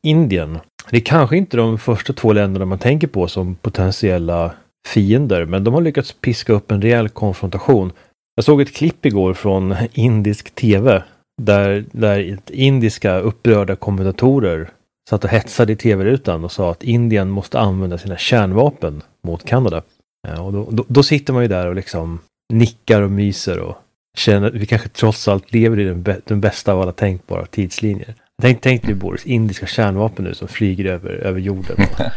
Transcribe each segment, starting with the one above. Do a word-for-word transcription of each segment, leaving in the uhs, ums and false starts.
Indien. Det är kanske inte de första två länderna man tänker på som potentiella fiender, men de har lyckats piska upp en rejäl konfrontation. Jag såg ett klipp igår från indisk tv där, där indiska upprörda kommentatorer satt och hetsade i tv-rutan och sa att Indien måste använda sina kärnvapen mot Kanada. Och då, då, då sitter man ju där och liksom nickar och myser och känner att vi kanske trots allt lever i den, den bästa av alla tänkbara tidslinjer. Tänk, tänk dig Boris, indiska kärnvapen nu som flyger över, över jorden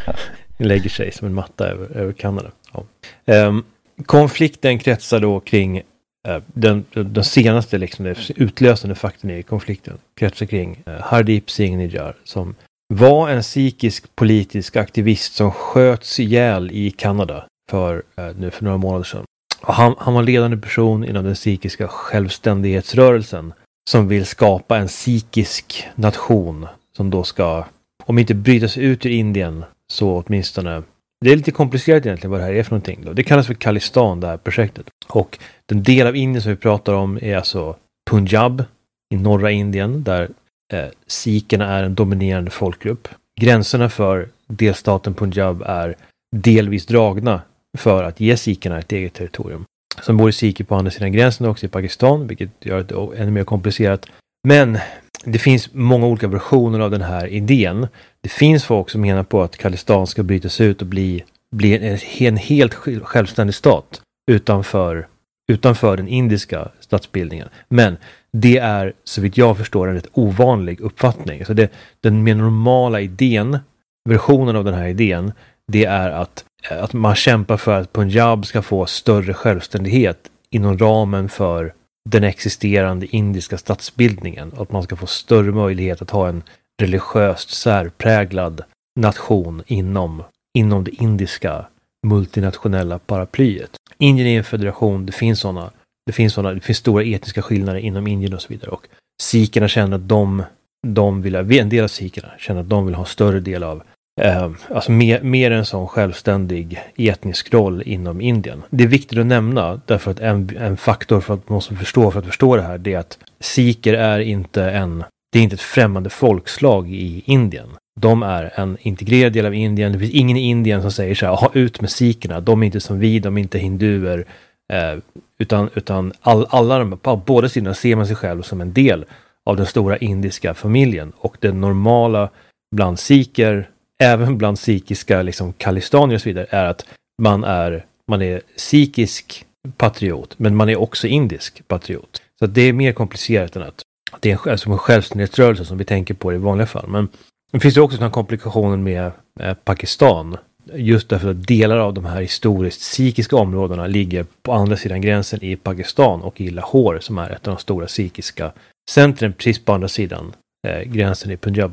och lägger sig som en matta över, över Kanada. Ja. Um, konflikten kretsar då kring uh, den, den senaste liksom, utlösande faktorn i konflikten kretsar kring uh, Hardeep Singh Nijjar som var en sikhisk politisk aktivist som sköts ihjäl i Kanada för, uh, nu för några månader sedan. Och han, han var ledande person inom den sikhiska självständighetsrörelsen som vill skapa en sikhisk nation som då ska, om inte brytas ut ur Indien, så åtminstone, det är lite komplicerat egentligen vad det här är för någonting då. Det kallas för Khalistan, det här projektet. Och den del av Indien som vi pratar om är alltså Punjab i norra Indien, där eh, sikherna är en dominerande folkgrupp. Gränserna för delstaten Punjab är delvis dragna för att ge sikherna ett eget territorium. Som bor i sikher på andra sidan gränsen också i Pakistan, vilket gör det ännu mer komplicerat. Men det finns många olika versioner av den här idén. Det finns folk som menar på att Khalistan ska brytas ut och bli, bli en, en helt självständig stat utanför, utanför den indiska statsbildningen. Men det är, så vitt jag förstår, en rätt ovanlig uppfattning. Så det, den mer normala idén, versionen av den här idén, det är att att man kämpar för att Punjab ska få större självständighet inom ramen för den existerande indiska statsbildningen. Att man ska få större möjlighet att ha en religiöst särpräglad nation inom, inom det indiska multinationella paraplyet. Indien är en federation, det finns sådana, det finns sådana, det finns stora etniska skillnader inom Indien och så vidare. Och sikherna känner att de, de vill, en del av sikherna känner att de vill ha större del av Eh, alltså mer, mer en sån självständig etnisk roll inom Indien. Det är viktigt att nämna därför att en, en faktor för att man måste förstå för att förstå det här, det är att sikher är inte en, det är inte ett främmande folkslag i Indien. De är en integrerad del av Indien. Det finns ingen i Indien som säger så här, ha ut med sikherna, de är inte som vi, de är inte hinduer, eh, utan, utan all, alla de, på båda sidorna ser man sig själv som en del av den stora indiska familjen, och det normala bland sikher, även bland sikhiska liksom kalistanier och så vidare, är att man är, man är sikhisk patriot, men man är också indisk patriot. Så det är mer komplicerat än att det är en, alltså en självständighetsrörelse som vi tänker på i vanliga fall. Men det finns ju också sådana komplikationer med eh, Pakistan, just därför att delar av de här historiskt sikhiska områdena ligger på andra sidan gränsen i Pakistan och i Lahore, som är ett av de stora sikhiska centren precis på andra sidan eh, gränsen i Punjab.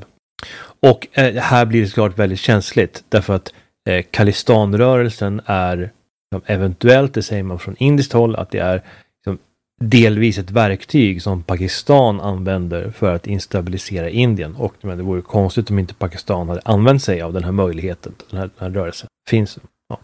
Och eh, här blir det såklart väldigt känsligt därför att eh, Khalistan-rörelsen är liksom, eventuellt, det säger man från indiskt håll, att det är liksom, delvis ett verktyg som Pakistan använder för att instabilisera Indien. Och men, det vore konstigt om inte Pakistan hade använt sig av den här möjligheten, den här, den här rörelsen. Finns. Ja.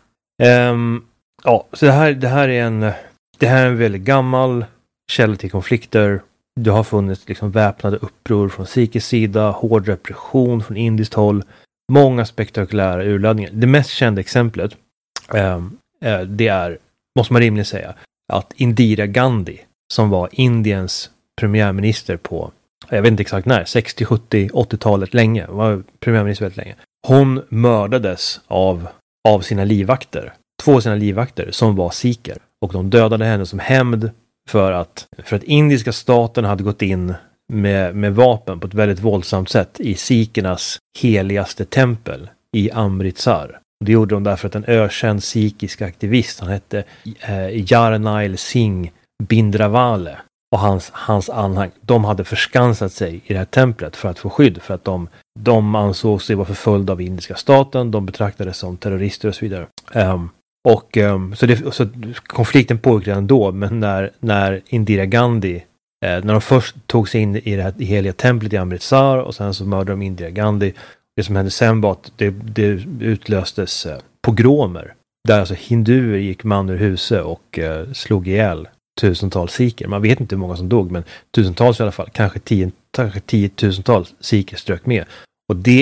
Um, ja, så det här, det här är en det här är en väldigt gammal källa till konflikter. Det har funnits liksom väpnade uppror från sikhisk sida, hård repression från indiskt håll, många spektakulära urladdningar. Det mest kända exemplet eh, det är, måste man rimligen säga, att Indira Gandhi, som var Indiens premiärminister på, jag vet inte exakt när, sextio, sjuttio, åttiotalet, länge, var premiärminister väldigt länge. Hon mördades av, av sina livvakter, två av sina livvakter som var sikher, och de dödade henne som hämnd För att, för att indiska staten hade gått in med, med vapen på ett väldigt våldsamt sätt i sikhernas heligaste tempel i Amritsar. Det gjorde de därför att en ökänd sikhisk aktivist, han hette eh, Jarnail Singh Bindravale, och hans, hans anhang, de hade förskansat sig i det här templet för att få skydd, för att de, de ansåg sig vara förföljda av indiska staten, de betraktades som terrorister och så vidare. Um, Och um, så, det, så konflikten pågick redan då, men när, när Indira Gandhi, eh, när de först tog sig in i det här heliga templet i Amritsar och sen så mördade de Indira Gandhi, det som hände sen var att det, det utlöstes eh, pogromer, där alltså hinduer gick man ur huset och eh, slog ihjäl tusentals sikher. Man vet inte hur många som dog, men tusentals i alla fall, kanske, tio, kanske tiotusentals sikher strök med. Och det